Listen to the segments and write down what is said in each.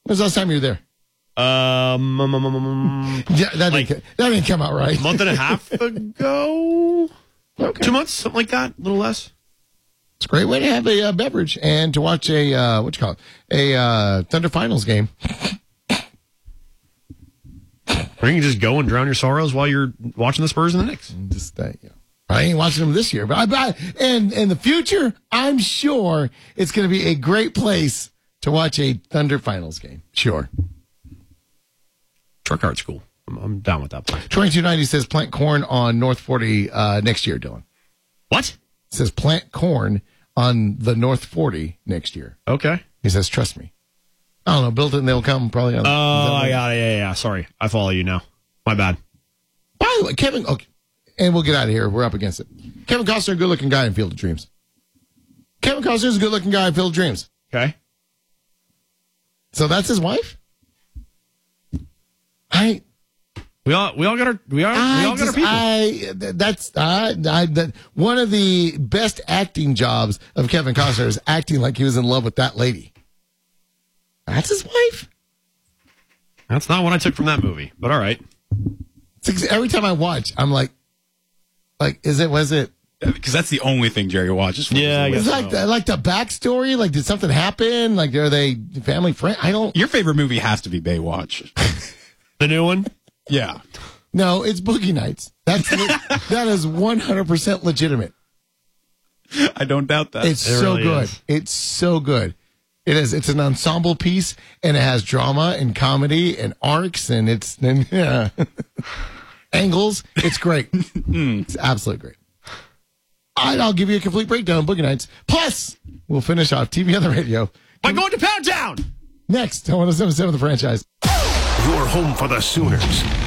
When's the last time you were there? Yeah, that didn't come out right. A month and a half ago? Okay. 2 months, something like that, a little less. It's a great way to have a beverage and to watch a, a Thunder Finals game. Or you can just go and drown your sorrows while you're watching the Spurs and the Knicks. I ain't watching them this year, but and in the future, I'm sure it's going to be a great place to watch a Thunder Finals game. Sure. Truck Art School. I'm down with that plan. 2290 says plant corn on North 40 next year, Dylan. What? It says plant corn on the North 40 next year. Okay. He says, trust me. I don't know. Build it and they'll come probably. On yeah. Sorry. I follow you now. My bad. By the way, Kevin, okay, and we'll get out of here. We're up against it. Kevin Costner, a good-looking guy in Field of Dreams. Kevin Costner is a good-looking guy in Field of Dreams. Okay. So that's his wife? We all got our people. That's one of the best acting jobs of Kevin Costner is acting like he was in love with that lady. That's his wife? That's not what I took from that movie, but all right. Every time I watch, I'm like, was it? Because that's the only thing Jerry watches. Yeah, I guess it's like the backstory. Like, did something happen? Like, are they family friend? Your favorite movie has to be Baywatch. The new one? Yeah. No, it's Boogie Nights. That is 100% legitimate. I don't doubt that. It's so really good. is. It's so good. It is. It's an ensemble piece, and it has drama and comedy and arcs, and angles. It's great. It's absolutely great. I'll give you a complete breakdown of Boogie Nights. Plus, we'll finish off TV on the radio By going to Pound Town! next on 107.7 The Franchise. Your home for the Sooners.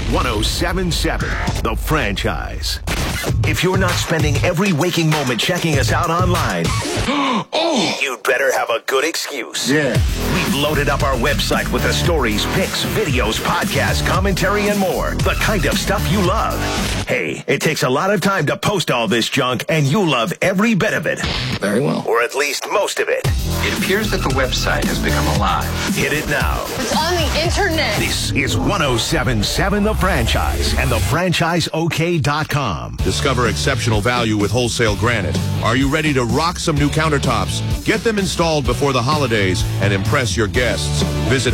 107.7 The Franchise. If you're not spending every waking moment checking us out online, you'd better have a good excuse. Yeah. We've loaded up our website with the stories, pics, videos, podcasts, commentary, and more. The kind of stuff you love. Hey, it takes a lot of time to post all this junk, and you love every bit of it. Very well. Or at least most of it. It appears that the website has become alive. Hit it now. It's on the internet. This is 107.7 The Franchise and thefranchiseok.com. Discover exceptional value with wholesale granite. Are you ready to rock some new countertops? Get them installed before the holidays and impress your guests. Visit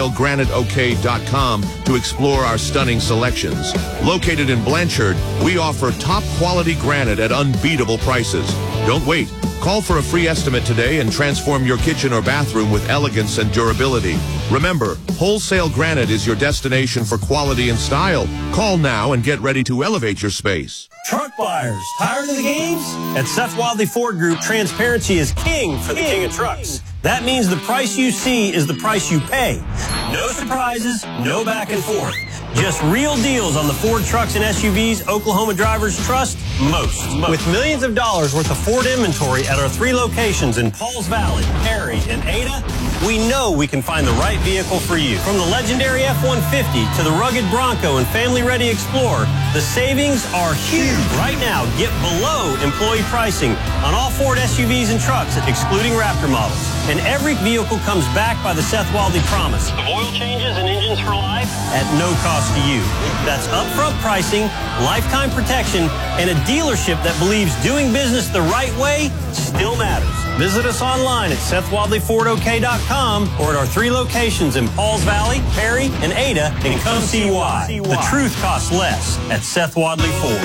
wholesalegraniteok.com to explore our stunning selections. Located in Blanchard, we offer top quality granite at unbeatable prices. Don't wait. Call for a free estimate today and transform your kitchen or bathroom with elegance and durability. Remember, Wholesale Granite is your destination for quality and style. Call now and get ready to elevate your space. Truck buyers, tired of the games? At Seth Wadley Ford Group, transparency is king for the king of trucks. That means the price you see is the price you pay. No surprises, no back and forth. Just real deals on the Ford trucks and SUVs Oklahoma drivers trust most. With millions of dollars worth of Ford inventory at our 3 locations in Pauls Valley, Perry, and Ada, we know we can find the right vehicle for you. From the legendary F-150 to the rugged Bronco and family-ready Explorer, the savings are huge. Right now, get below employee pricing on all Ford SUVs and trucks, excluding Raptor models. And every vehicle comes backed by the Seth Wadley promise of oil changes and engines for life at no cost to you. That's upfront pricing, lifetime protection, and a dealership that believes doing business the right way still matters. Visit us online at SethWadleyFordOK.com or at our 3 locations in Pauls Valley, Perry, and Ada, and come see why. The truth costs less at Seth Wadley Ford.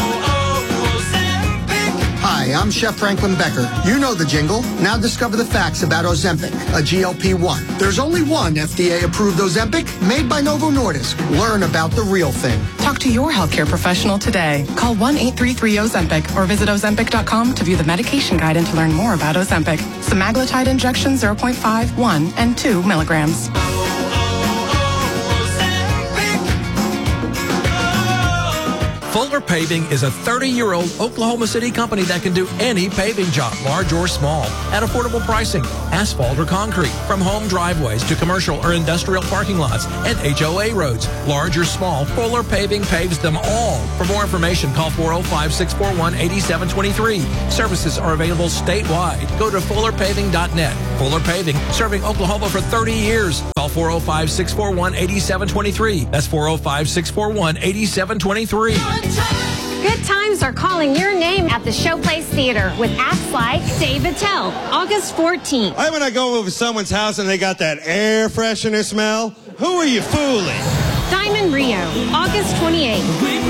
Hi, I'm Chef Franklin Becker. You know the jingle. Now discover the facts about Ozempic, a GLP-1. There's only one FDA-approved Ozempic made by Novo Nordisk. Learn about the real thing. Talk to your healthcare professional today. Call 1-833-OZEMPIC or visit Ozempic.com to view the medication guide and to learn more about Ozempic. Semaglutide injection 0.5, 1, and 2 milligrams. Fuller Paving is a 30-year-old Oklahoma City company that can do any paving job, large or small, at affordable pricing, asphalt or concrete, from home driveways to commercial or industrial parking lots and HOA roads. Large or small, Fuller Paving paves them all. For more information, call 405-641-8723. Services are available statewide. Go to fullerpaving.net. Fuller Paving, serving Oklahoma for 30 years. Call 405-641-8723. That's 405-641-8723. Good times are calling your name at the Showplace Theater with acts like Dave Attell, August 14th. Why when I go over someone's house and they got that air freshener smell? Who are you fooling? Diamond Rio, August 28th.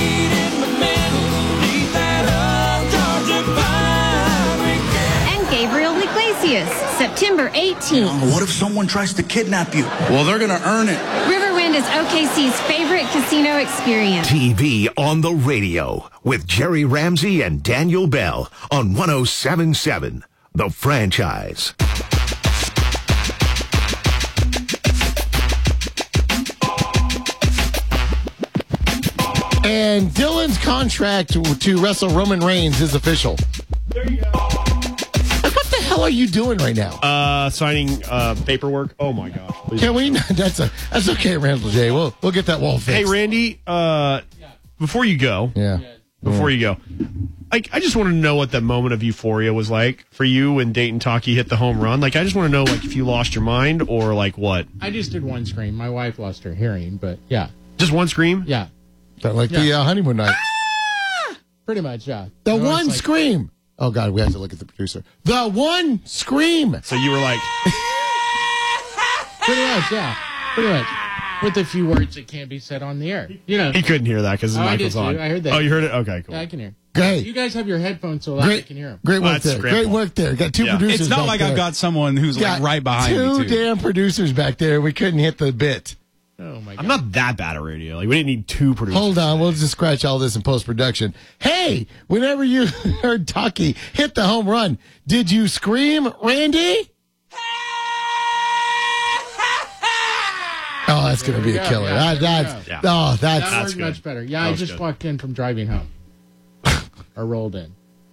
And Gabriel Iglesias, September 18th. What if someone tries to kidnap you? Well, they're going to earn it. Riverwind is OKC's favorite casino experience. TV on the radio with Jerry Ramsey and Daniel Bell on 107.7, The Franchise. And Dylan's contract to wrestle Roman Reigns is official. There you go. What the hell are you doing right now? Signing paperwork. Oh my gosh! Please. Can we? That's okay, Randall J. We'll get that wall fixed. Hey, Randy. Before you go, I just want to know what that moment of euphoria was like for you when Dayton Taki hit the home run. Like, I just want to know, like, if you lost your mind or like what. I just did one scream. My wife lost her hearing, but yeah, just one scream. Yeah, like the honeymoon night. Pretty much, yeah. The one scream. Oh, God, we have to look at the producer. The one scream. So you were like... Pretty much, yeah. Pretty much. With a few words that can't be said on the air. You know. He couldn't hear that because his mic was on. I heard that. Oh, you heard it? Okay, cool. Yeah, I can hear. Great. You guys have your headphones so loud I can hear them. Great work there. Great work there. Got two producers It's not back like there. I've got someone who's like right behind me, Two too. damn producers back there. We couldn't hit the bit. Oh, my God. I'm not that bad at radio. Like, we didn't need two producers. Hold on. We'll just scratch all this in post-production. Hey, whenever you heard Taki hit the home run, did you scream, Randy? Oh, that's going to be a killer. That worked much better. Yeah, I just walked in from driving home. Or rolled in.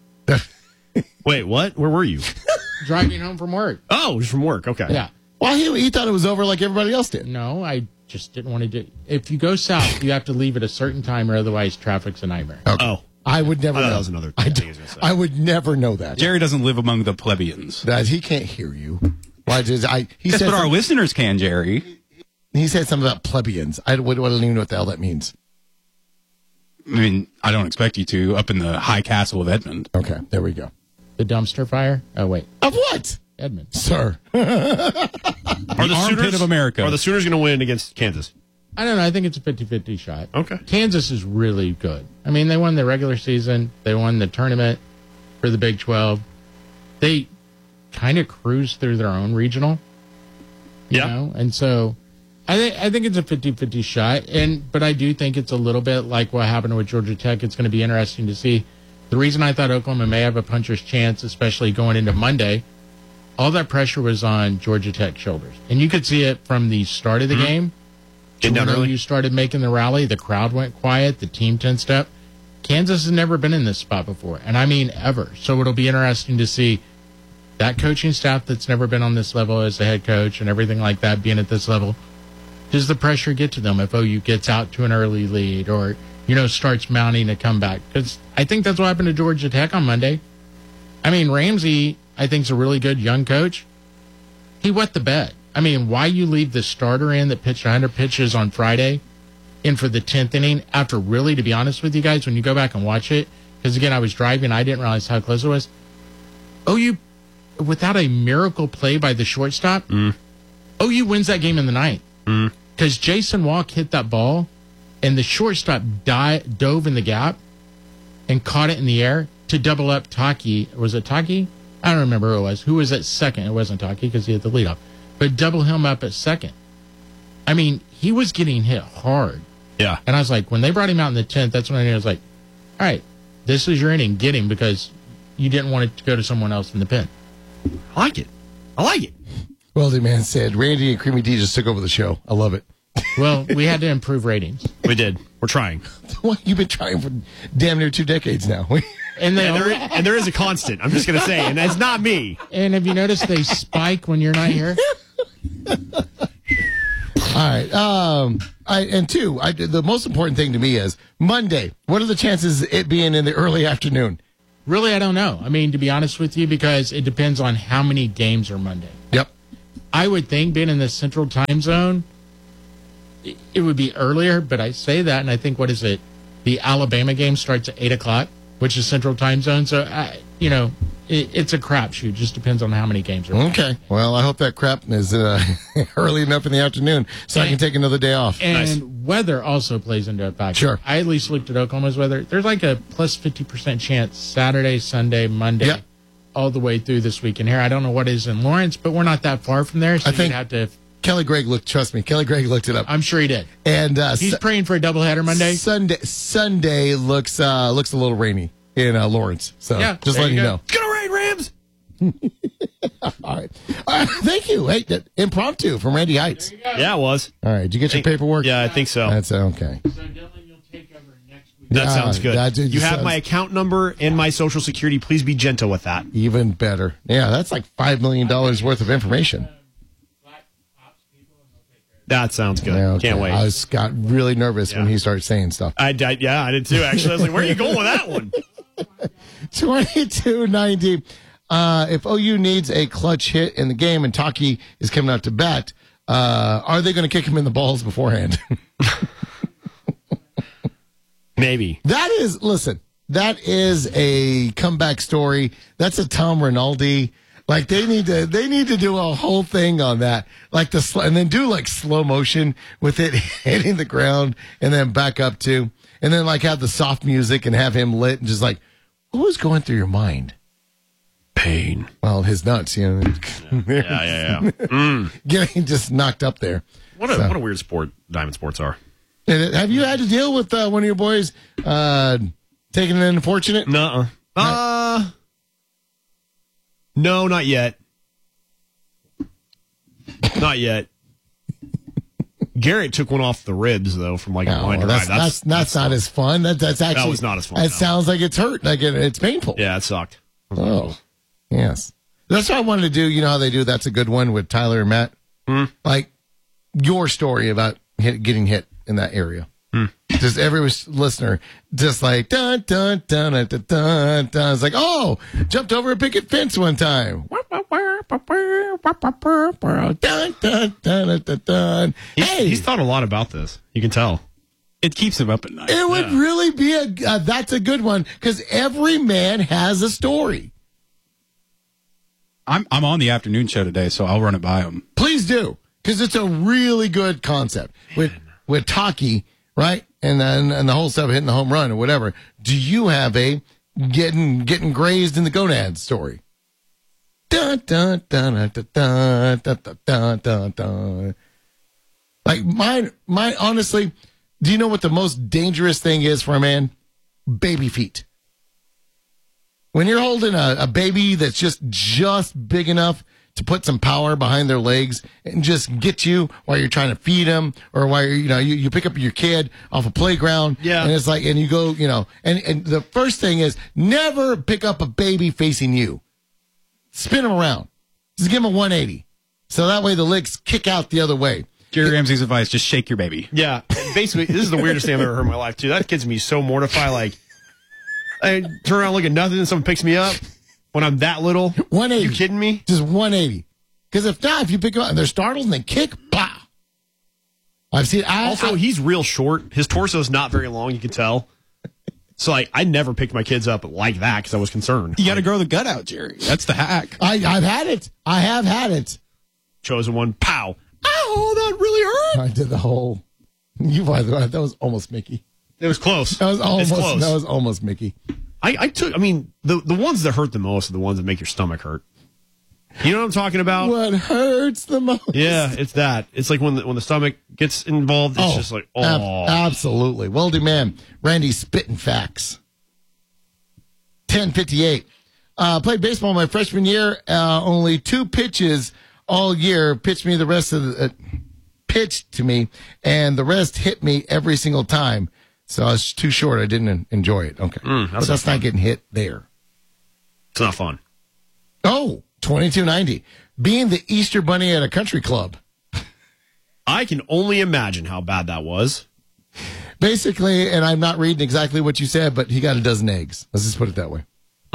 Wait, what? Where were you? Driving home from work. Oh, just from work. Okay. Yeah. Well, he thought it was over like everybody else did. No, I just didn't want to do. If you go south, you have to leave at a certain time, or otherwise traffic's a nightmare. Okay. Oh, I would never know. That was another thing I would never know that. Jerry doesn't live among the plebeians. He can't hear you. Why does he That's said what our listeners can, Jerry. He said something about plebeians. I don't even know what the hell that means. I mean, I don't expect you to up in the high castle of Edmond. Okay, there we go. The dumpster fire? Oh, wait. Of what? Edmond. Sir. Are the armpit of America. Are the Sooners going to win against Kansas? I don't know. I think it's a 50-50 shot. Okay. Kansas is really good. I mean, they won the regular season. They won the tournament for the Big 12. They kind of cruised through their own regional. You know? And so I think it's a 50-50 shot. But I do think it's a little bit like what happened with Georgia Tech. It's going to be interesting to see. The reason I thought Oklahoma may have a puncher's chance, especially going into Monday, all that pressure was on Georgia Tech's shoulders. And you could see it from the start of the game. You started making the rally, the crowd went quiet, the team tensed up. Kansas has never been in this spot before, and I mean ever. So it'll be interesting to see that coaching staff that's never been on this level as a head coach and everything like that being at this level. Does the pressure get to them if OU gets out to an early lead or, starts mounting a comeback? Because I think that's what happened to Georgia Tech on Monday. I mean, Ramsey, I think, is a really good young coach. He wet the bed. I mean, why you leave the starter in that pitched 100 pitches on Friday in for the 10th inning after really, to be honest with you guys, when you go back and watch it, because, again, I was driving, I didn't realize how close it was. OU, without a miracle play by the shortstop, OU wins that game in the ninth. Because Jason Walk hit that ball, and the shortstop dove in the gap and caught it in the air to double up Taki. Was it Taki? I don't remember who it was. Who was at second? It wasn't Taki because he had the leadoff. But double him up at second. I mean, he was getting hit hard. Yeah. And I was like, when they brought him out in the 10th, that's when I was like, all right, this is your inning. Get him because you didn't want it to go to someone else in the pen. I like it. Welding Man said, Randy and Creamy D just took over the show. I love it. Well, we had to improve ratings. We did. We're trying. Well, you've been trying for damn near 2 decades now. And there is a constant. I'm just going to say, and that's not me. And have you noticed they spike when you're not here? All right. The most important thing to me is Monday. What are the chances of it being in the early afternoon? Really, I don't know. I mean, to be honest with you, because it depends on how many games are Monday. Yep. I would think being in the central time zone, it would be earlier, but I say that, and I think, what is it? The Alabama game starts at 8 o'clock, which is central time zone. So, it's a crapshoot. Just depends on how many games are. Okay. Well, I hope that crap is early enough in the afternoon so I can take another day off. And weather also plays into a factor. Sure. I at least looked at Oklahoma's weather. There's like a plus 50% chance Saturday, Sunday, Monday, all the way through this weekend here. I don't know what is in Lawrence, but we're not that far from there. So I think you'd have to. Kelly Gregg looked it up. I'm sure he did. And he's praying for a doubleheader Monday. Sunday looks a little rainy in Lawrence. So just letting you know. It's gonna rain, Rams. All right. Thank you. Hey, impromptu from Randy Heights. Yeah, it was. All right. Did you get your paperwork? Yeah, I think so. That's okay. So Dylan, you'll take over next week. That sounds good. You have my account number and my Social Security. Please be gentle with that. Even better. Yeah, that's like $5 million worth of information. That sounds good. Yeah, okay. Can't wait. I got really nervous when he started saying stuff. I did too, actually. I was like, where are you going with that one? 22-90. If OU needs a clutch hit in the game and Taki is coming out to bat, are they going to kick him in the balls beforehand? Maybe. That is a comeback story. That's a Tom Rinaldi. Like they need to do a whole thing on that, and then do like slow motion with it hitting the ground and then back up to, and then like have the soft music and have him lit and just like, what was going through your mind? Pain. Well, his nuts, Yeah. Getting just knocked up there. What a weird sport Diamond Sports are. And have you had to deal with one of your boys taking an unfortunate? Nuh-uh. No, not yet. Not yet. Garrett took one off the ribs though from like a line drive. That's not as fun. That's actually that was not as fun. It sounds like it's hurt. Like it's painful. Yeah, it sucked. Oh, yes. That's what I wanted to do. You know how they do? That's a good one with Tyler and Matt. Like your story about getting hit in that area. Just every listener, just like dun dun dun dun dun dun. dun. It's like, oh, jumped over a picket fence one time. Dun dun dun dun dun. He's thought a lot about this. You can tell. It keeps him up at night. It would really be that's a good one because every man has a story. I'm on the afternoon show today, so I'll run it by him. Please do, because it's a really good concept with Taki. Right? And then the whole stuff hitting the home run or whatever. Do you have a getting grazed in the gonads story? Dun, dun, dun, dun, dun, dun, dun, dun, dun, dun. Like mine, honestly, do you know what the most dangerous thing is for a man? Baby feet. When you're holding a baby that's just big enough to put some power behind their legs and just get you while you're trying to feed them or while you pick up your kid off a playground. Yeah. And it's like, and you go, and the first thing is never pick up a baby facing you. Spin them around. Just give them a 180. So that way the legs kick out the other way. Jerry Ramsey's advice, just shake your baby. Yeah. Basically, this is the weirdest thing I've ever heard in my life, too. That gets me so mortified. Like, I turn around, look at nothing, and someone picks me up. When I'm that little? 180. You kidding me? Just 180. Because if not, if you pick them up and they're startled and they kick, blah. I've seen. He's real short. His torso's not very long, you can tell. So, I never picked my kids up like that because I was concerned. You got to grow the gut out, Jerry. That's the hack. I've had it. I have had it. Chosen one. Pow. Ow, that really hurt. I did the whole. That was almost Mickey. It was close. That was almost Mickey. The ones that hurt the most are the ones that make your stomach hurt. You know what I'm talking about? What hurts the most? Yeah, it's that. It's like when the stomach gets involved, it's just like, absolutely. Well-do man, Randy spitting facts. 10:58. Played baseball my freshman year. Only 2 pitches all year. Pitched me the rest of the pitched to me, and the rest hit me every single time. So I was too short. I didn't enjoy it. Okay. But that's not getting hit there. It's not fun. Oh, 2290. Being the Easter Bunny at a country club. I can only imagine how bad that was. Basically, and I'm not reading exactly what you said, but he got a dozen eggs. Let's just put it that way.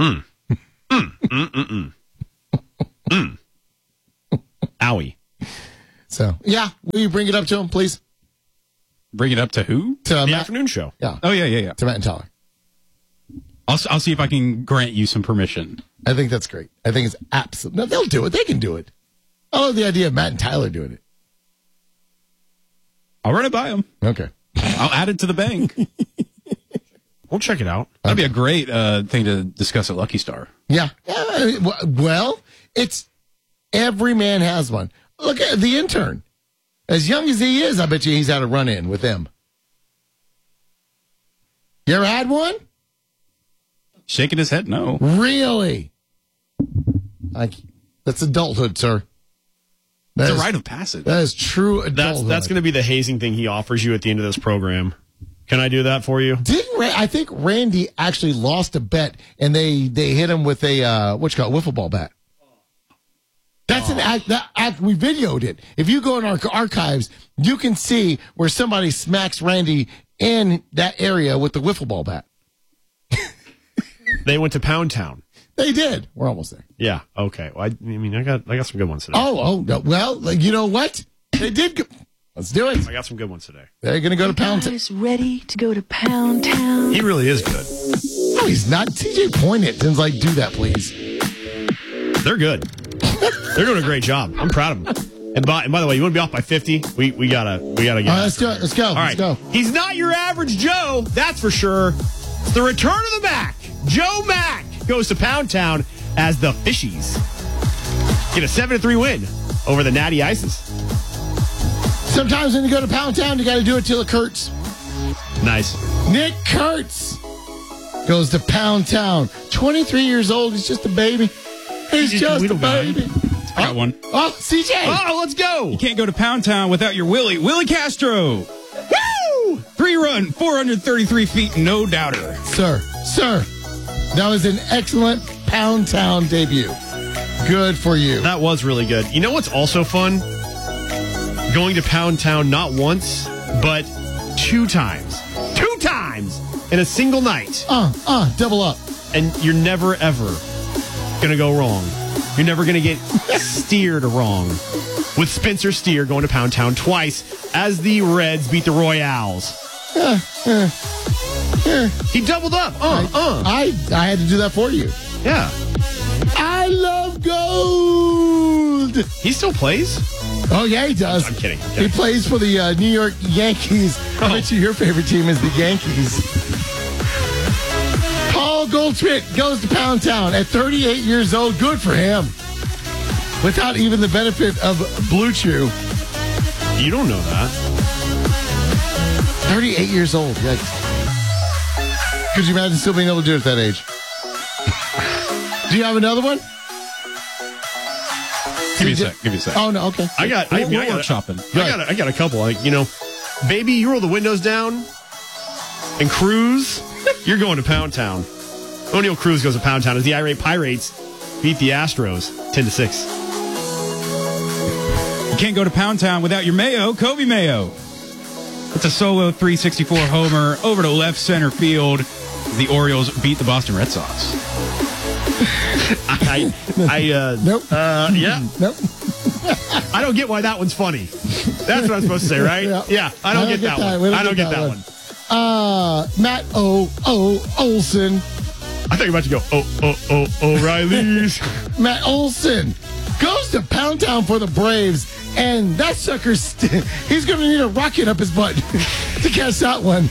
Owie. So, yeah, will you bring it up to him, please? Bring it up to who? To The Matt. afternoon show. Yeah. Oh, yeah. To Matt and Tyler. I'll see if I can grant you some permission. I think that's great. I think it's absolute. No, they'll do it. They can do it. I love the idea of Matt and Tyler doing it. I'll run it by them. Okay. I'll add it to the bank. We'll check it out. That'd be a great thing to discuss at Lucky Star. Yeah. Well, it's every man has one. Look at the intern. As young as he is, I bet you he's had a run-in with them. You ever had one? Shaking his head, no. Really? That's adulthood, sir. It's a rite of passage. That is true adulthood. That's going to be the hazing thing he offers you at the end of this program. Can I do that for you? I think Randy actually lost a bet, and they hit him with a wiffle ball bat. That's an act. That act, we videoed it. If you go in our archives, you can see where somebody smacks Randy in that area with the wiffle ball bat. They went to Pound Town. They did. We're almost there. Yeah. Okay. Well, I got some good ones today. Oh, no. Well, you know what? They did. Let's do it. I got some good ones today. They're going to go to Pound Town. Ready to go to Pound Town. He really is good. No, he's not. TJ pointed and like, do that, please. They're good. They're doing a great job. I'm proud of them. And by the way, you want to be off by 50? We gotta get. All right, let's do it. Let's go. All right. Let's go. He's not your average Joe, that's for sure. It's the return of the Mac. Joe Mack goes to Pound Town as the Fishies get a 7-3 win over the Natty Ices. Sometimes when you go to Pound Town, you got to do it till it hurts. Nice. Nick Kurtz goes to Pound Town. 23 years old. He's just a baby. He's just a baby. I got one. Oh, CJ. Oh, let's go. You can't go to Pound Town without your Willie Castro. Woo! 3-run, 433 feet, no doubter. Sir, that was an excellent Pound Town debut. Good for you. That was really good. You know what's also fun? Going to Pound Town not once, but 2 times. 2 times in a single night. Double up. And you're never, ever going to go wrong. You're never going to get steered wrong. With Spencer Steer going to Pound Town twice as the Reds beat the Royals. He doubled up. I had to do that for you. Yeah. I love gold. He still plays? Oh, yeah, he does. I'm kidding. He plays for the New York Yankees. I bet you your favorite team is the Yankees. Paul Goldschmidt goes to Pound Town at 38 years old. Good for him. Without even the benefit of Blue Chew. You don't know that. 38 years old. Yikes. Could you imagine still being able to do it at that age? Do you have another one? Give me a sec. Oh, no, okay. I got shopping. I got a couple. Like, baby, you roll the windows down and cruise. You're going to Pound Town. O'Neal Cruz goes to Pound Town as the Irate Pirates beat the Astros 10-6. You can't go to Pound Town without your Mayo, Kobe Mayo. It's a solo 364 homer over to left center field. The Orioles beat the Boston Red Sox. Nope. Yeah. Nope. I don't get why that one's funny. That's what I'm supposed to say, right? Yeah. I don't get that one. I don't get that one. Matt Olson. I thought you were about to go, O'Reilly's. Matt Olson goes to Pound Town for the Braves, and that sucker's he's going to need a rocket up his butt to catch that one.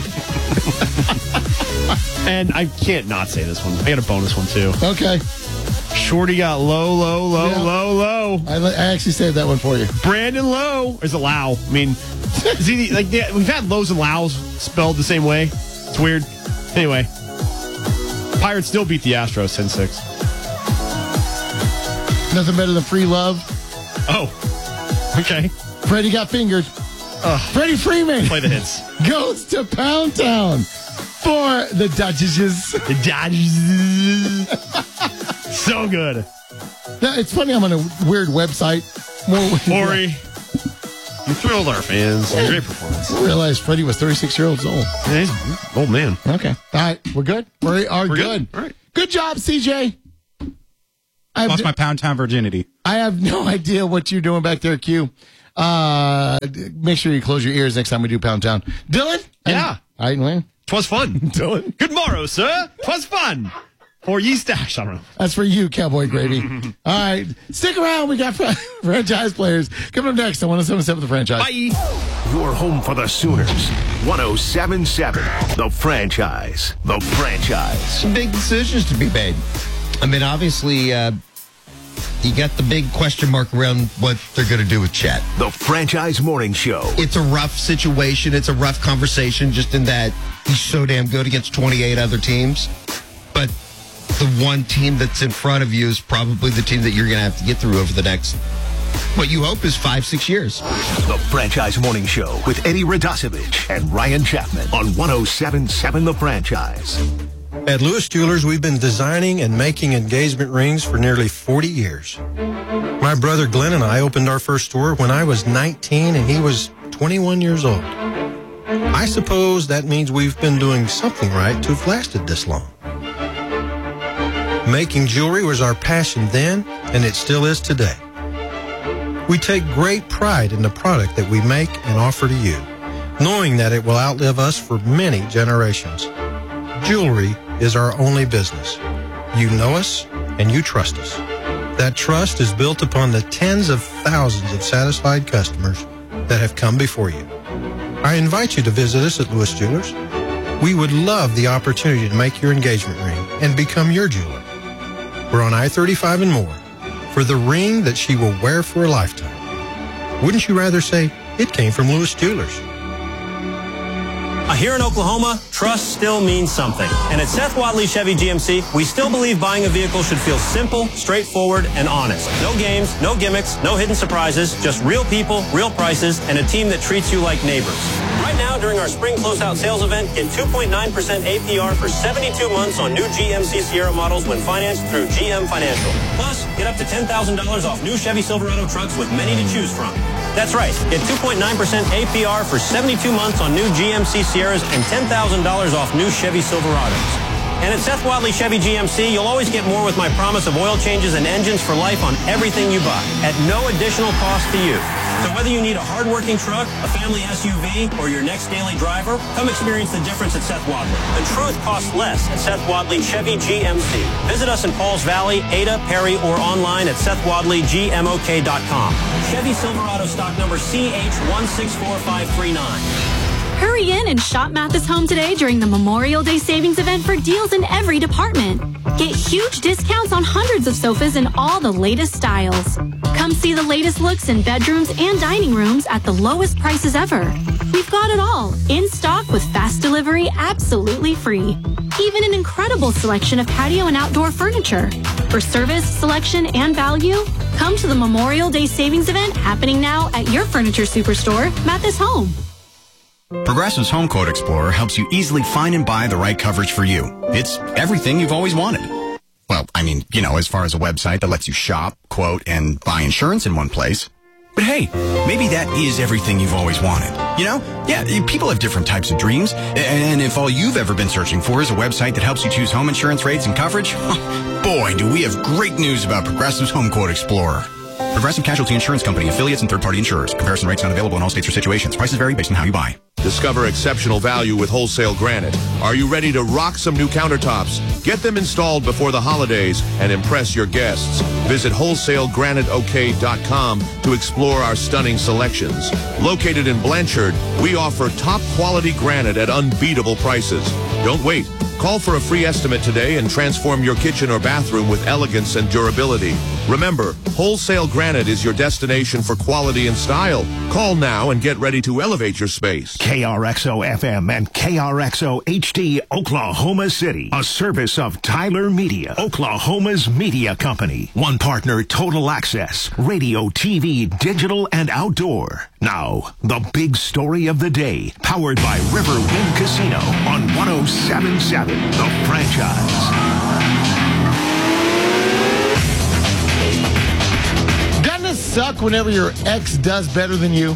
And I can't not say this one. I got a bonus one, too. Okay. Shorty got low. I actually saved that one for you. Brandon Lowe. Or is it Lau? I mean, we've had Lows and Laus spelled the same way. It's weird. Anyway, Pirates still beat the Astros 10-6. Nothing better than free love. Oh, okay. Freddie got fingered. Freddie Freeman. Play the hits. Goes to Pound Town for the Dodgers. The Dodgers. So good. Now, it's funny, I'm on a weird website. Maury, you thrilled our fans. Yeah. Great performance. I realized Freddie was 36 years old. Yeah, he's an old man. Okay. All right. We're good? We are good. All right. Good job, CJ. Lost my Pound Town virginity. I have no idea what you're doing back there, Q. Make sure you close your ears next time we do Pound Town. Dylan? Yeah. All right, Wayne. 'Twas fun. Dylan? Good morrow, sir. 'Twas fun. Or ye stash. I don't know. That's for you, Cowboy Gravy. All right. Stick around. We got franchise players coming up next on 107.7 The Franchise. Bye. Your home for the Sooners. 107.7 The Franchise. The Franchise. Some big decisions to be made. I mean, obviously, you got the big question mark around what they're going to do with Chet. The Franchise Morning Show. It's a rough situation. It's a rough conversation just in that he's so damn good against 28 other teams. But the one team that's in front of you is probably the team that you're going to have to get through over the next, what you hope is 5-6 years. The Franchise Morning Show with Eddie Radosevich and Ryan Chapman on 107.7 The Franchise. At Lewis Jewelers, we've been designing and making engagement rings for nearly 40 years. My brother Glenn and I opened our first store when I was 19 and he was 21 years old. I suppose that means we've been doing something right to have lasted this long. Making jewelry was our passion then, and it still is today. We take great pride in the product that we make and offer to you, knowing that it will outlive us for many generations. Jewelry is our only business. You know us, and you trust us. That trust is built upon the tens of thousands of satisfied customers that have come before you. I invite you to visit us at Lewis Jewelers. We would love the opportunity to make your engagement ring and become your jeweler. We're on I-35 and more for the ring that she will wear for a lifetime. Wouldn't you rather say it came from Lewis Jewelers? Here in Oklahoma, trust still means something. And at Seth Wadley Chevy GMC, we still believe buying a vehicle should feel simple, straightforward, and honest. No games, no gimmicks, no hidden surprises, just real people, real prices, and a team that treats you like neighbors. Right now, during our spring closeout sales event, get 2.9% APR for 72 months on new GMC Sierra models when financed through GM Financial. Plus, get up to $10,000 off new Chevy Silverado trucks with many to choose from. That's right. Get 2.9% APR for 72 months on new GMC Sierras and $10,000 off new Chevy Silverados. And at Seth Wadley Chevy GMC, you'll always get more with my promise of oil changes and engines for life on everything you buy at no additional cost to you. So whether you need a hard-working truck, a family SUV, or your next daily driver, come experience the difference at Seth Wadley. The truth costs less at Seth Wadley Chevy GMC. Visit us in Pauls Valley, Ada, Perry, or online at SethWadleyGMOK.com. Chevy Silverado stock number CH164539. Hurry in and shop Mathis Home today during the Memorial Day Savings Event for deals in every department. Get huge discounts on hundreds of sofas in all the latest styles. Come see the latest looks in bedrooms and dining rooms at the lowest prices ever. We've got it all, in stock with fast delivery absolutely free. Even an incredible selection of patio and outdoor furniture. For service, selection, and value, come to the Memorial Day Savings Event happening now at your furniture superstore, Mathis Home. Progressive's Home Quote Explorer helps you easily find and buy the right coverage for you. It's everything you've always wanted. Well, I mean, you know, as far as a website that lets you shop, quote, and buy insurance in one place. But hey, maybe that is everything you've always wanted. You know? Yeah, people have different types of dreams. And if all you've ever been searching for is a website that helps you choose home insurance rates and coverage, boy, do we have great news about Progressive's Home Quote Explorer. Progressive Casualty Insurance Company, affiliates, and third-party insurers. Comparison rates not available in all states or situations. Prices vary based on how you buy. Discover exceptional value with Wholesale Granite. Are you ready to rock some new countertops? Get them installed before the holidays and impress your guests. Visit WholesaleGraniteOK.com to explore our stunning selections. Located in Blanchard, we offer top-quality granite at unbeatable prices. Don't wait. Call for a free estimate today and transform your kitchen or bathroom with elegance and durability. Remember, wholesale granite is your destination for quality and style. Call now and get ready to elevate your space. KRXO FM and KRXO HD Oklahoma City. A service of Tyler Media, Oklahoma's media company. One partner, Total Access. Radio, TV, digital, and outdoor. Now, the big story of the day. Powered by Riverwind Casino on 107.7 The Franchise. Doesn't it suck whenever your ex does better than you?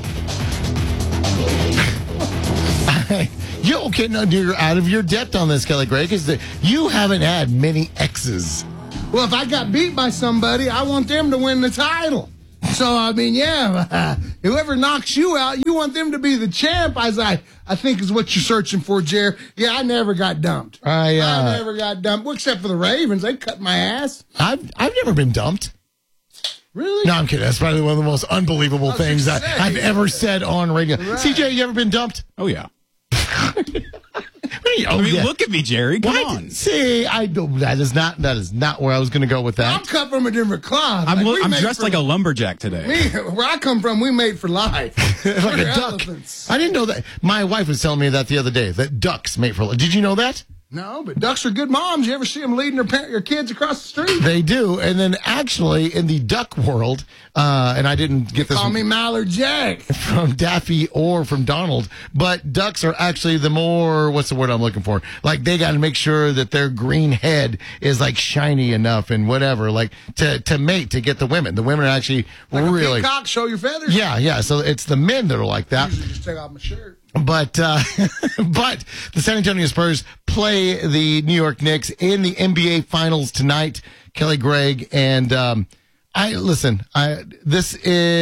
Okay, no, you're out of your depth on this, Kelly Gray, because you haven't had many exes. Well, if I got beat by somebody, I want them to win the title. So, I mean, yeah, whoever knocks you out, you want them to be the champ, as I think is what you're searching for, Jer. Yeah, I never got dumped. I never got dumped, well, except for the Ravens. They cut my ass. I've never been dumped. Really? No, I'm kidding. That's probably one of the most unbelievable things that I've ever said on radio. Right. CJ, you ever been dumped? Oh, yeah. Yeah. Look at me, Jerry. Come on. See, that is not where I was going to go with that. I'm cut from a different cloth. I'm dressed like a lumberjack today. Where I come from, we made for life. Like a duck. I didn't know that. My wife was telling me that the other day, that ducks mate for life. Did you know that? No, but ducks are good moms. You ever see them leading your kids across the street? They do. And then actually in the duck world, and I didn't get this. Call me Mallard Jack. From Daffy or from Donald, but ducks are actually the more, what's the word I'm looking for? Like they got to make sure that their green head is like shiny enough and whatever, like to mate, to get the women. The women are actually like really. A peacock, show your feathers? Yeah. So it's the men that are like that. I usually just take off my shirt. But the San Antonio Spurs play the New York Knicks in the NBA Finals tonight. Kelly Gregg and this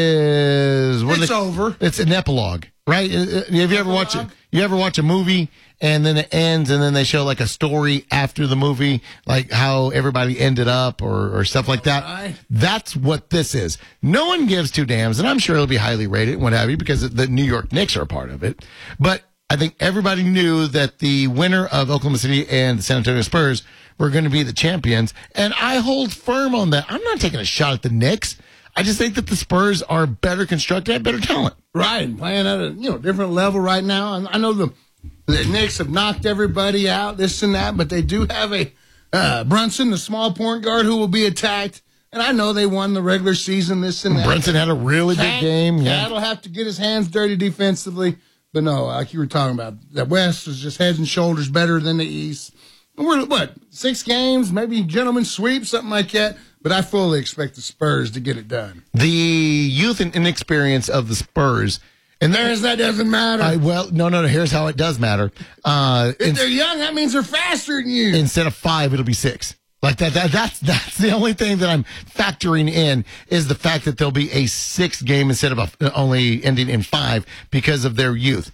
is it's over. It's an epilogue, right? Have you ever watched it? You ever watch a movie and then it ends and then they show like a story after the movie, like how everybody ended up or stuff like that? Right. That's what this is. No one gives two damns, and I'm sure it'll be highly rated and what have you because the New York Knicks are a part of it. But I think everybody knew that the winner of Oklahoma City and the San Antonio Spurs were going to be the champions, and I hold firm on that. I'm not taking a shot at the Knicks. I just think that the Spurs are better constructed, have better talent. Right, playing at a different level right now. And I know the Knicks have knocked everybody out, this and that, but they do have a Brunson, the small point guard, who will be attacked. And I know they won the regular season, this and that. Brunson had a really big game. Yeah, Cat'll have to get his hands dirty defensively. But no, like you were talking about, the West is just heads and shoulders better than the East. We're, 6 games, maybe gentleman sweep, something like that. But I fully expect the Spurs to get it done. The youth and inexperience of the Spurs. And that doesn't matter. No. Here's how it does matter. If they're young, that means they're faster than you. Instead of 5, it'll be 6. Like that's the only thing that I'm factoring in is the fact that there'll be a 6th game instead of only ending in 5 because of their youth.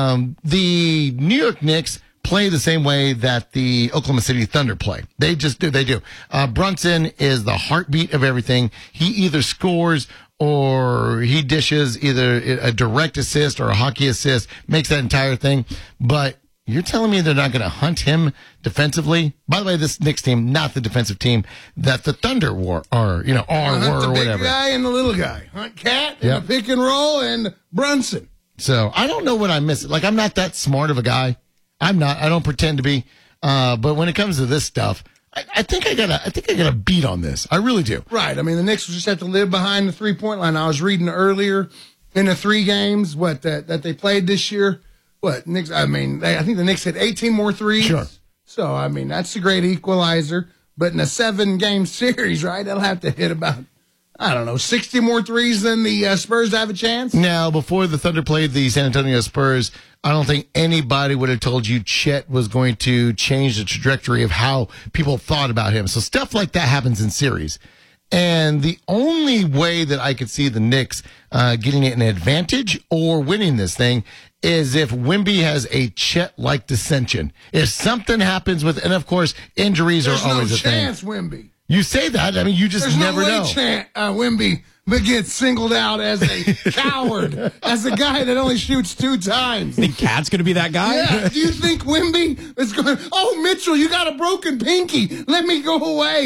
The New York Knicks play the same way that the Oklahoma City Thunder play. They just do. They do. Brunson is the heartbeat of everything. He either scores or he dishes, either a direct assist or a hockey assist, makes that entire thing. But you're telling me they're not going to hunt him defensively? By the way, this Knicks team, not the defensive team that the Thunder were or the whatever. Big guy and the little guy. Hunt Cat and the pick and roll and Brunson. So I don't know what I'm missing. Like, I'm not that smart of a guy. I'm not. I don't pretend to be. But when it comes to this stuff, I think I got a beat on this. I really do. Right. I mean, the Knicks just have to live behind the 3-point line. I was reading earlier in the 3 games that they played this year. Knicks? I mean, I think the Knicks hit 18 more threes. Sure. So I mean, that's a great equalizer. But in a 7-game series, right, they'll have to hit about 60 more threes than the Spurs have a chance. Now, before the Thunder played the San Antonio Spurs, I don't think anybody would have told you Chet was going to change the trajectory of how people thought about him. So stuff like that happens in series. And the only way that I could see the Knicks getting an advantage or winning this thing is if Wemby has a Chet-like dissension. If something happens with, and of course, injuries are always a thing. There's no chance, Wemby. You say that. I mean, you just never know. There's no way Wemby gets singled out as a coward, as a guy that only shoots 2 times. Think Cat's going to be that guy? Yeah. Do you think Wemby is going, Mitchell, you got a broken pinky. Let me go away.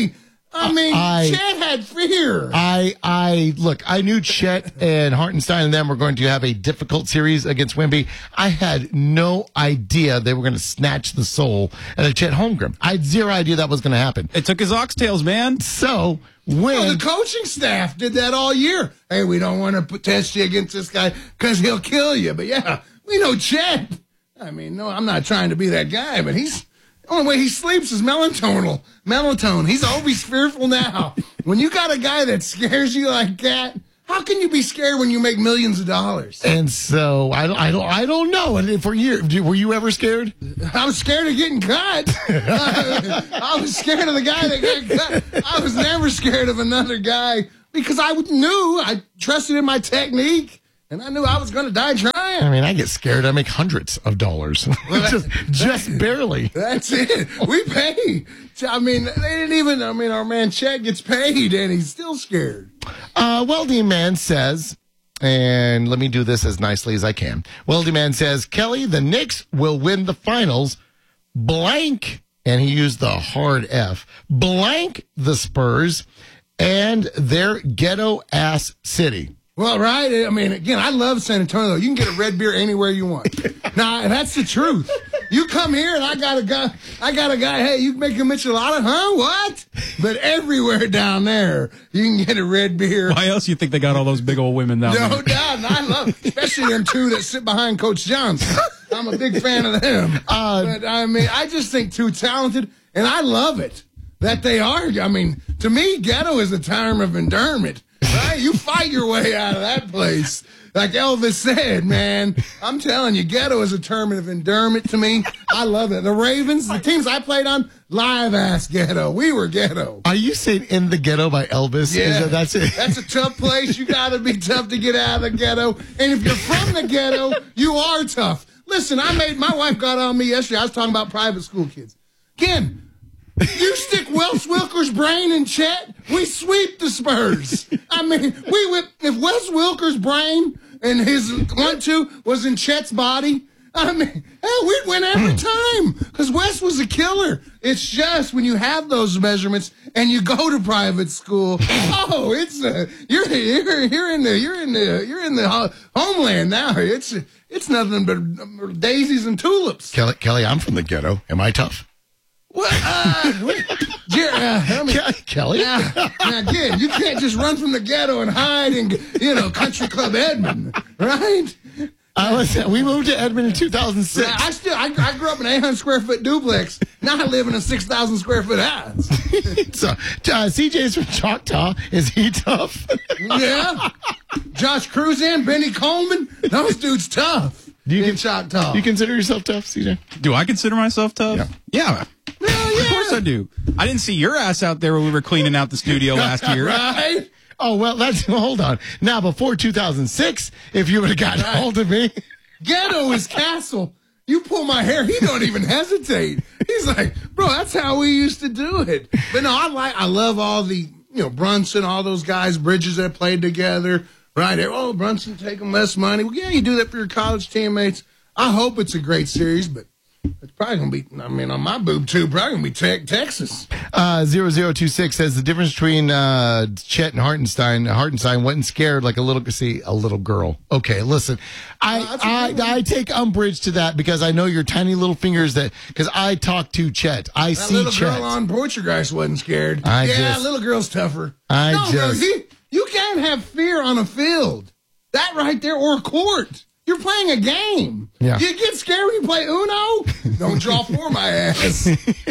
I mean, Chet had fear. Look, I knew Chet and Hartenstein and them were going to have a difficult series against Wemby. I had no idea they were going to snatch the soul out of Chet Holmgren. I had zero idea that was going to happen. It took his oxtails, man. So when the coaching staff did that all year. Hey, we don't want to test you against this guy because he'll kill you. But yeah, we know Chet. I mean, no, I'm not trying to be that guy, but the only way he sleeps is melatonin. He's always fearful now. When you got a guy that scares you like that, how can you be scared when you make millions of dollars? And so I don't know. And for you, were you ever scared? I was scared of getting cut. I was scared of the guy that got cut. I was never scared of another guy because I trusted in my technique. And I knew I was going to die trying. I mean, I get scared. I make hundreds of dollars. just barely. That's it. We pay. I mean, they didn't even, our man Chet gets paid and he's still scared. Welding Man says, and let me do this as nicely as I can. Welding Man says, Kelly, the Knicks will win the finals blank, and he used the hard F, blank the Spurs and their ghetto-ass city. Well, right. I mean, again, I love San Antonio. You can get a red beer anywhere you want. Now, that's the truth. You come here and I got a guy, hey, you can make a michelada, huh? What? But everywhere down there, you can get a red beer. Why else you think they got all those big old women down there? No doubt. And I love, especially them two that sit behind Coach Johnson. I'm a big fan of them. But I mean, I just think too talented, and I love it that they are. I mean, to me, ghetto is a term of endearment. Right? You fight your way out of that place. Like Elvis said, man, I'm telling you, ghetto is a term of endearment to me. I love it. The Ravens, the teams I played on, live-ass ghetto. We were ghetto. Are you saying In the Ghetto by Elvis? Yeah. That's it? That's a tough place. You got to be tough to get out of the ghetto. And if you're from the ghetto, you are tough. Listen, my wife got on me yesterday. I was talking about private school kids. Again, you stick Wes Wilker's brain in Chet, we sweep the Spurs. I mean, if Wes Wilker's brain and his 1-2 was in Chet's body, I mean, hell, we'd win every time because Wes was a killer. It's just when you have those measurements and you go to private school, you're in the homeland now. It's nothing but daisies and tulips. Kelly, I'm from the ghetto. Am I tough? What? Kelly? Now, again, you can't just run from the ghetto and hide in, Country Club Edmond, right? We moved to Edmond in 2006. I grew up in an 800 square foot duplex. Now I live in a 6,000 square foot house. So, CJ's from Choctaw. Is he tough? Yeah. Josh Cruzan, Benny Coleman, those dudes tough. In Choctaw. Do you consider yourself tough, CJ? Do I consider myself tough? Yeah. Of course I do. I didn't see your ass out there when we were cleaning out the studio last year. Right? Oh, well, hold on. Now, before 2006, if you would have gotten hold of me. Ghetto is Castle. You pull my hair, he don't even hesitate. He's like, bro, that's how we used to do it. But no, I love all the, Brunson, all those guys, Bridges that played together. Right. Oh, Brunson taking less money. Well, yeah, you do that for your college teammates. I hope it's a great series, but it's probably going to be, on my boob tube, probably going to be Texas. 0026 says the difference between Chet and Hartenstein wasn't scared like a little girl. Okay, listen, I take umbrage to that because I know your tiny little fingers because I talk to Chet. I see little Chet. Girl on Portuguese wasn't scared. Little girl's tougher. You can't have fear on a field. That right there, or a court. You're playing a game. Yeah. You get scared when you play Uno? Don't draw for my ass.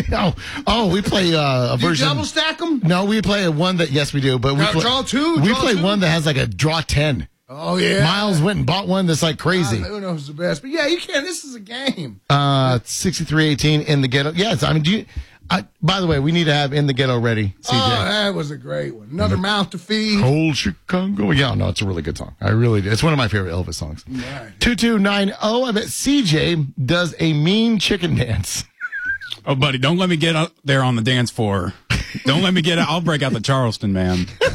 We play a version. You double stack them? No, we play one that, yes, we do. But draw two? We play one that has like a draw 10. Oh, yeah. Miles went and bought one that's like crazy. Uno's the best. But yeah, you can't. This is a game. 6318 in the ghetto. Yes, I mean, by the way, we need to have In the Ghetto ready, CJ. Oh, that was a great one. Another mouth to feed. Cold Chicago. Yeah, no, it's a really good song. I really do. It's one of my favorite Elvis songs. Right. 2290. I bet CJ does a mean chicken dance. Oh, buddy, don't let me get out there on the dance floor. Don't let me get out. I'll break out the Charleston, man.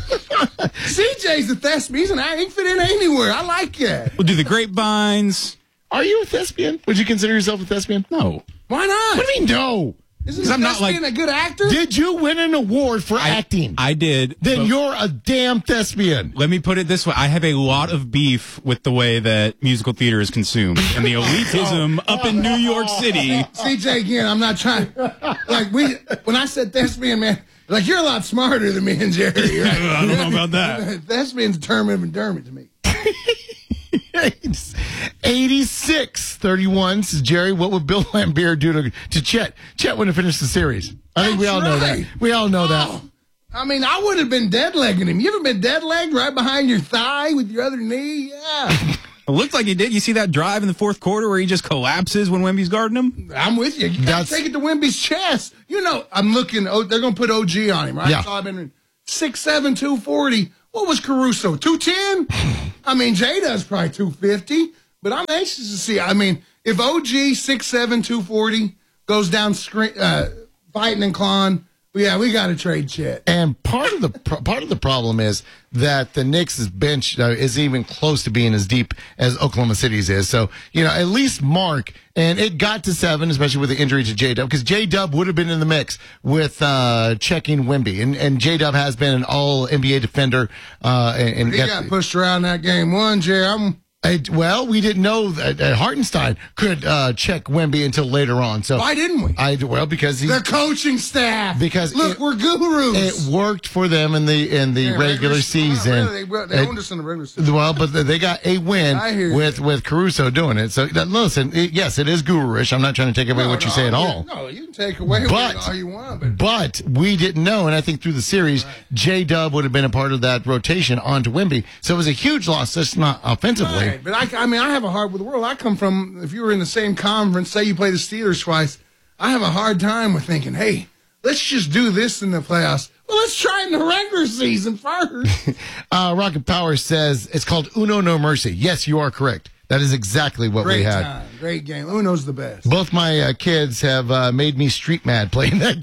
CJ's a thespian. He can fit in anywhere. I like that. We'll do the grapevines. Are you a thespian? Would you consider yourself a thespian? No. Why not? What do you mean, no? Isn't I'm not Thespian a good actor? Did you win an award for acting? I did. Then but you're a damn thespian. let me put it this way. I have a lot of beef with the way that musical theater is consumed and the elitism up in New York City. CJ, again, I'm not trying. Like, when I said thespian, man, like, you're a lot smarter than me and Jerry. Right? I don't know about that. Thespian's a term of endearment to me. 86-31 says Jerry, what would Bill Laimbeer do to Chet? Chet wouldn't have finished the series. I think we all know that. We all know that. I mean, I would have been dead-legging him. You ever been dead-legged right behind your thigh with your other knee? Yeah. It looked like he did. You see that drive in the fourth quarter where he just collapses when Wemby's guarding him? I'm with you. You got to take it to Wemby's chest. You know, I'm looking. Oh, they're going to put OG on him, right? Yeah. So I've been 6'7", 240. What was Caruso? 210? I mean, J-Dub's probably 250. But I'm anxious to see. I mean, if OG 6'7", 240 goes down fighting and clawing, yeah, we got to trade Chet. And part of the problem is that the Knicks' bench isn't even close to being as deep as Oklahoma City's is. So, you know, at least Mark, and it got to 7, especially with the injury to J-Dub, because J-Dub would have been in the mix with checking Wemby. And J-Dub has been an all-NBA defender. And he got pushed around that game 1, Jerry. Well, we didn't know that Hartenstein could check Wemby until later on. So why didn't we? Because the coaching staff. Because we're gurus. It worked for them in the regular season. Really, they owned us in the regular season. Well, but they got a win with Caruso doing it. So listen, yes, it is guru-ish. I'm not trying to take away what you say at all. No, you can take away all you want. But we didn't know, and I think through the series, J-Dub would have been a part of that rotation onto Wemby. So it was a huge loss, just not offensively. Right. But I mean, I have a heart with the world. I come from, if you were in the same conference, say you play the Steelers twice, I have a hard time with thinking, hey, let's just do this in the playoffs. Well, let's try it in the regular season first. Rocket Power says it's called Uno No Mercy. Yes, you are correct. That is exactly what we had. Time. Great game. Uno's the best. Both my kids have made me street mad playing that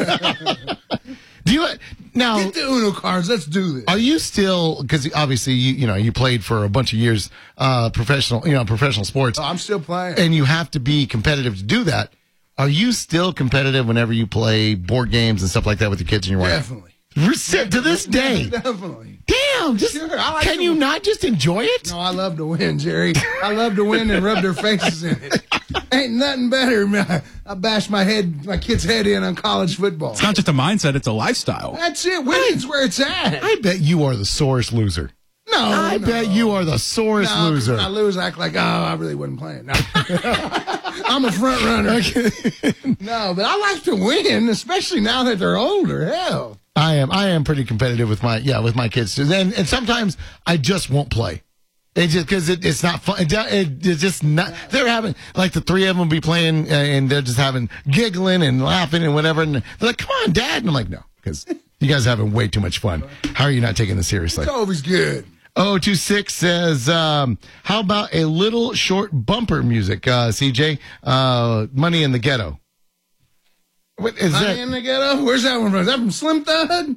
game. Do you now get the Uno cards? Let's do this. Are you still, because obviously you played for a bunch of years professional sports. Oh, I'm still playing, and you have to be competitive to do that. Are you still competitive whenever you play board games and stuff like that with your kids and your wife? Definitely. To this day. Definitely. Damn. Can you not just enjoy it? No, I love to win, Jerry. I love to win and rub their faces in it. Ain't nothing better. I bash my kid's head in on college football. It's not just a mindset, it's a lifestyle. That's it. Winning's where it's at. I bet you are the sorest loser. No. I bet you are the sorest loser. When I lose, I act like, I really wasn't playing. No. I'm a front runner. No, but I like to win, especially now that they're older. Hell. I am pretty competitive with my kids too. And sometimes I just won't play. It just because it's not fun. It's just not. They're having like the three of them be playing and they're just having giggling and laughing and whatever. And they're like, "Come on, Dad!" And I'm like, "No, because you guys are having way too much fun. How are you not taking this seriously?" It's always good. 026 says, "How about a little short bumper music, CJ? Money in the Ghetto." What is Money that? in the Ghetto? Where's that one from? Is that from Slim Thug?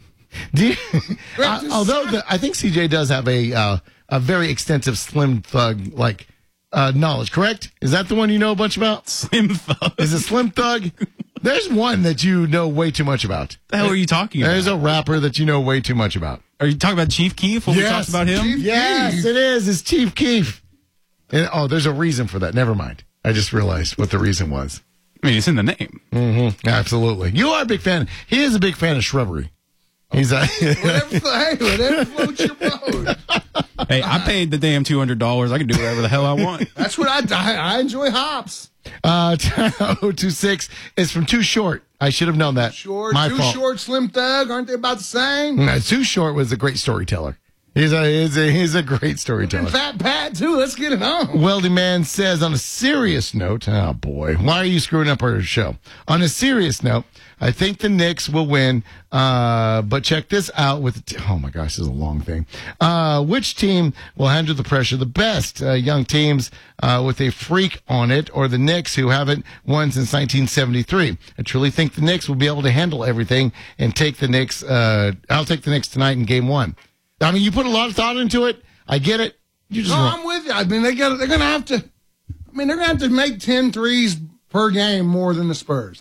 Although I think CJ does have a very extensive Slim Thug knowledge, correct? Is that the one you know a bunch about? Slim Thug. Is it Slim Thug? There's one that you know way too much about. The hell are you talking about? There's a rapper that you know way too much about. Are you talking about Chief Keef when we talked about him? Yes, it is. It's Chief Keef. And, there's a reason for that. Never mind. I just realized what the reason was. I mean, it's in the name. Mm-hmm. Absolutely. You are a big fan. He is a big fan of shrubbery. He's whatever floats your boat. Hey, I paid the damn $200. I can do whatever the hell I want. That's what I enjoy hops. 026 is from Too Short. I should have known that. My Too fault. Short, Slim Thug, aren't they about the same? No, Too Short was a great storyteller. He's a great storyteller. And Fat Pat too. Let's get it on. Wealthy Man says, on a serious note, oh boy, why are you screwing up our show? On a serious note, I think the Knicks will win, but check this out oh my gosh, this is a long thing. Which team will handle the pressure the best? Young teams with a freak on it, or the Knicks who haven't won since 1973? I truly think the Knicks will be able to handle everything and take the Knicks. I'll take the Knicks tonight in game one. I mean, you put a lot of thought into it. I get it. I'm with you. I mean, they're going to have to. I mean, they're going to have to make 10 threes per game more than the Spurs. Yeah.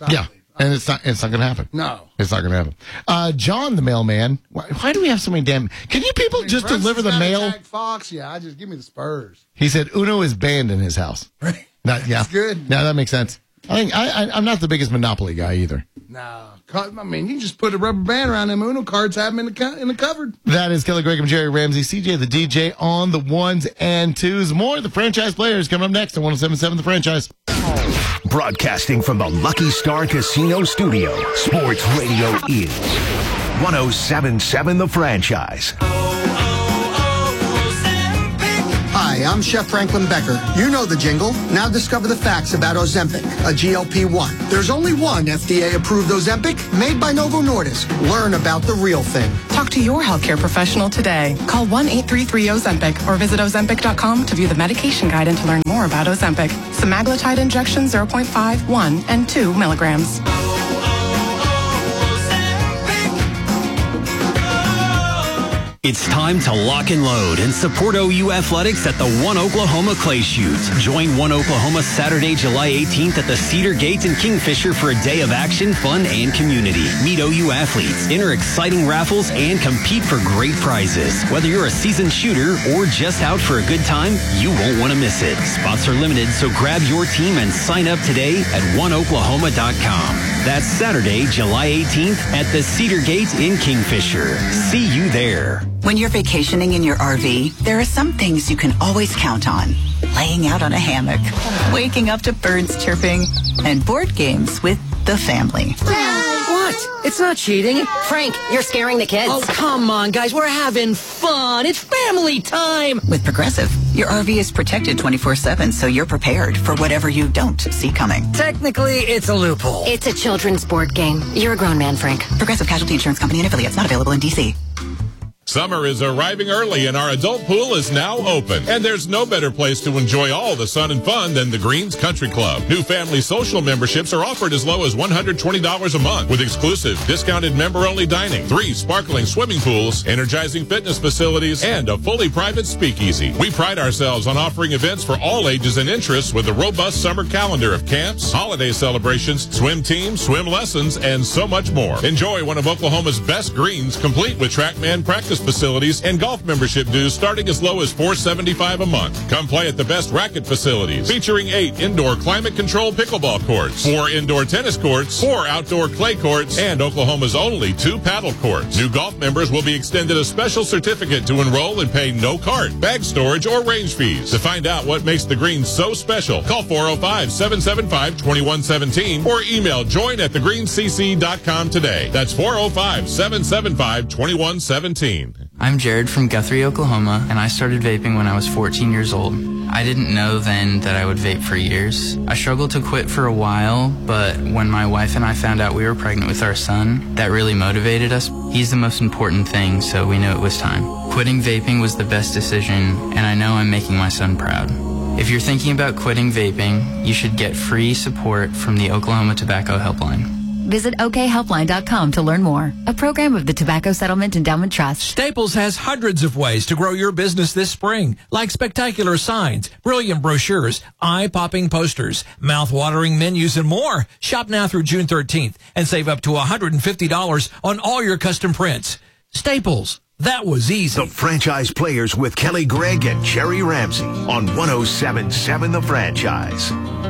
And it's not going to happen. No. It's not going to happen. John, the mailman. Why do we have so many damn... Can you people just deliver the mail? Fox, yeah, just give me the Spurs. He said Uno is banned in his house. Right. Yeah. That's good. No, that makes sense. I'm not the biggest Monopoly guy either. No. I mean, you just put a rubber band around them Uno cards, have them in the cupboard. That is Kelly Graham, Jerry Ramsey, CJ the DJ on the ones and twos. More of the franchise players coming up next on 107.7 The Franchise. Broadcasting from the Lucky Star Casino Studio, Sports Radio is 107.7 The Franchise. Hi, I'm Chef Franklin Becker. You know the jingle. Now discover the facts about Ozempic, a GLP-1. There's only one FDA-approved Ozempic made by Novo Nordisk. Learn about the real thing. Talk to your healthcare professional today. Call 1-833-OZEMPIC or visit Ozempic.com to view the medication guide and to learn more about Ozempic. Semaglutide injection 0.5, 1, and 2 milligrams. It's time to lock and load and support OU Athletics at the One Oklahoma Clay Shoot. Join One Oklahoma Saturday, July 18th at the Cedar Gate in Kingfisher for a day of action, fun, and community. Meet OU athletes, enter exciting raffles, and compete for great prizes. Whether you're a seasoned shooter or just out for a good time, you won't want to miss it. Spots are limited, so grab your team and sign up today at oneoklahoma.com. That's Saturday, July 18th at the Cedar Gate in Kingfisher. See you there. When you're vacationing in your RV, there are some things you can always count on. Laying out on a hammock, waking up to birds chirping, and board games with the family. What? It's not cheating. Frank, you're scaring the kids. Oh, come on, guys. We're having fun. It's family time. With Progressive, your RV is protected 24/7, so you're prepared for whatever you don't see coming. Technically, it's a loophole. It's a children's board game. You're a grown man, Frank. Progressive Casualty Insurance Company and affiliates, not available in D.C. Summer is arriving early and our adult pool is now open. And there's no better place to enjoy all the sun and fun than the Greens Country Club. New family social memberships are offered as low as $120 a month with exclusive discounted member-only dining, 3 sparkling swimming pools, energizing fitness facilities, and a fully private speakeasy. We pride ourselves on offering events for all ages and interests with a robust summer calendar of camps, holiday celebrations, swim teams, swim lessons, and so much more. Enjoy one of Oklahoma's best greens, complete with TrackMan practice facilities and golf membership dues starting as low as $475 a month. Come play at the best racket facilities, featuring 8 indoor climate-controlled pickleball courts, 4 indoor tennis courts, 4 outdoor clay courts, and Oklahoma's only 2 paddle courts. New golf members will be extended a special certificate to enroll and pay no cart, bag storage, or range fees. To find out what makes the Greens so special, call 405-775-2117 or email join@thegreenscc.com today. That's 405-775-2117. I'm Jared from Guthrie, Oklahoma, and I started vaping when I was 14 years old. I didn't know then that I would vape for years. I struggled to quit for a while, but when my wife and I found out we were pregnant with our son, that really motivated us. He's the most important thing, so we knew it was time. Quitting vaping was the best decision, and I know I'm making my son proud. If you're thinking about quitting vaping, you should get free support from the Oklahoma Tobacco Helpline. Visit okhelpline.com to learn more. A program of the Tobacco Settlement Endowment Trust. Staples has hundreds of ways to grow your business this spring, like spectacular signs, brilliant brochures, eye-popping posters, mouth-watering menus, and more. Shop now through June 13th and save up to $150 on all your custom prints. Staples. That was easy. The Franchise Players with Kelly Gregg and Jerry Ramsey on 107.7 The Franchise.